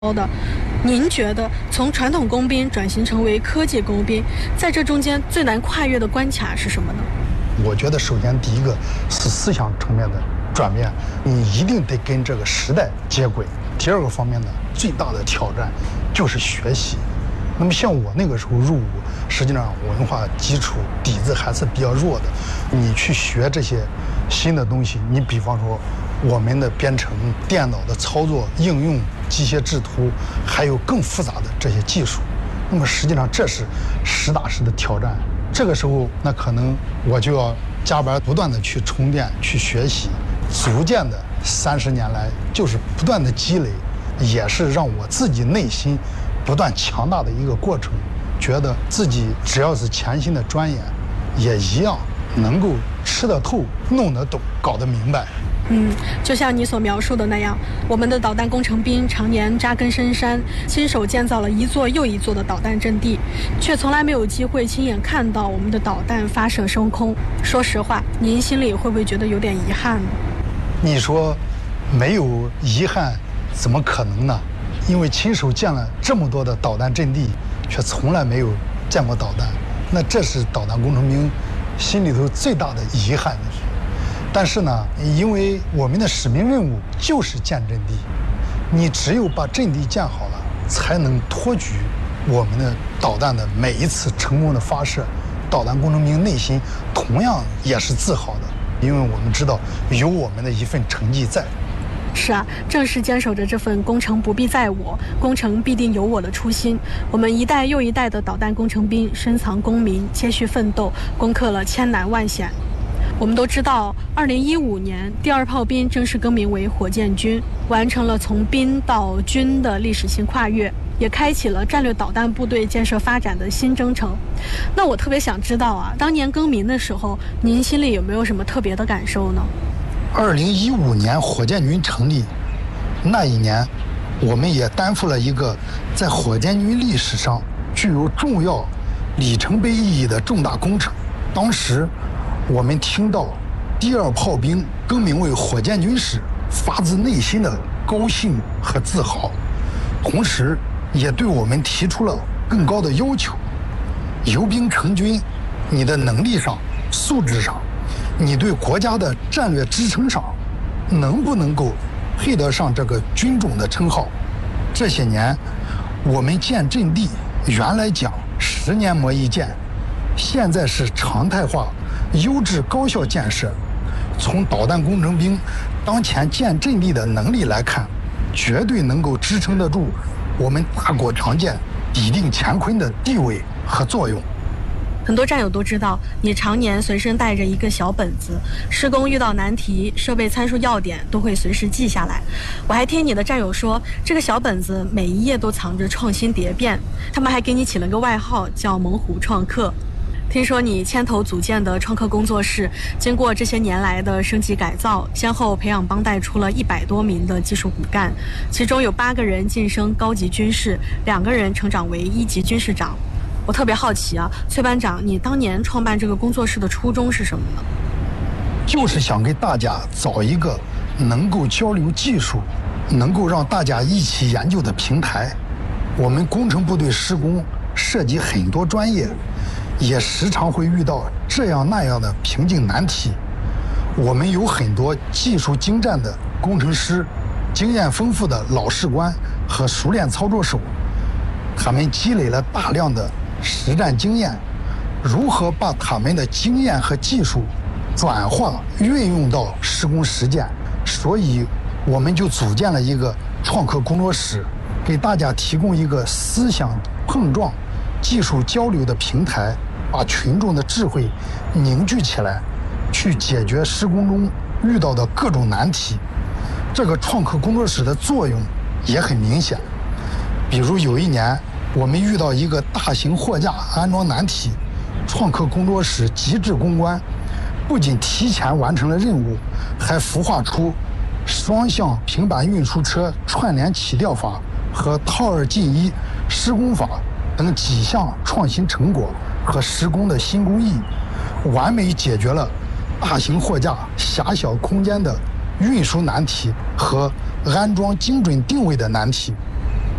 的。您觉得从传统工兵转型成为科技工兵，在这中间最难跨越的关卡是什么呢？ 我觉得首先第一个是思想层面的转变，你一定得跟这个时代接轨。第二个方面呢，最大的挑战就是学习。那么像我那个时候入伍，实际上文化基础底子还是比较弱的，你去学这些新的东西，你比方说我们的编程、电脑的操作、应用、机械制图，还有更复杂的这些技术，那么实际上这是实打实的挑战。这个时候，那可能我就要加班不断的去充电、去学习，逐渐的30年来就是不断的积累，也是让我自己内心不断强大的一个过程。觉得自己只要是潜心的钻研，也一样能够吃得透、弄得懂、搞得明白。 就像你所描述的那样，我们的导弹工程兵常年扎根深山，亲手建造了一座又一座的导弹阵地，却从来没有机会亲眼看到我们的导弹发射升空。说实话，您心里会不会觉得有点遗憾呢？ 你说没有遗憾，怎么可能呢？因为亲手建了这么多的导弹阵地，却从来没有见过导弹，那这是导弹工程兵心里头最大的遗憾的事。但是呢，因为我们的使命任务就是建阵地，你只有把阵地建好了，才能托举我们的导弹的每一次成功的发射。导弹工程兵内心同样也是自豪的，因为我们知道有我们的一份成绩在。 是啊，正是坚守着这份工程不必在我，工程必定有我的初心，我们一代又一代的导弹工程兵深藏功名，谦虚奋斗，攻克了千难万险。我们都知道，2015年第2炮兵正式更名为火箭军，完成了从兵到军的历史性跨越，也开启了战略导弹部队建设发展的新征程。那我特别想知道啊，当年更名的时候，您心里有没有什么特别的感受呢 ？2015年火箭军成立那一年，我们也担负了一个在火箭军历史上具有重要里程碑意义的重大工程。当时我们听到第2炮兵更名为火箭军时，发自内心的高兴和自豪，同时也对我们提出了更高的要求。由兵成军，你的能力上、素质上，你对国家的战略支撑上，能不能够配得上这个军种的称号？这些年，我们建阵地原来讲10年磨一剑，现在是常态化、优质高效建设。从导弹工程兵当前建阵地的能力来看，绝对能够支撑得住我们大国强建抵定乾坤的地位和作用。 很多战友都知道，你常年随身带着一个小本子，施工遇到难题、设备参数要点都会随时记下来。我还听你的战友说，这个小本子每一页都藏着创新蝶变，他们还给你起了个外号叫猛虎创客。听说你牵头组建的创客工作室，经过这些年来的升级改造，先后培养帮带出了100多名的技术骨干，其中有8个人晋升高级军士，2个人成长为1级军士长。我特别好奇啊，崔班长，你当年创办这个工作室的初衷是什么呢？ 就是想给大家找一个能够交流技术、能够让大家一起研究的平台。我们工程部队施工涉及很多专业，也时常会遇到这样那样的瓶颈难题。我们有很多技术精湛的工程师，经验丰富的老士官和熟练操作手，他们积累了大量的实战经验，如何把他们的经验和技术转化运用到施工实践。所以我们就组建了一个创客工作室，给大家提供一个思想碰撞、技术交流的平台，把群众的智慧凝聚起来，去解决施工中遇到的各种难题。这个创客工作室的作用也很明显。比如有一年，我们遇到一个大型货架安装难题，创客工作室极致攻关，不仅提前完成了任务，还孵化出双向平板运输车串联起吊法和套2进1施工法等几项创新成果和施工的新工艺，完美解决了大型货架狭小空间的运输难题和安装精准定位的难题。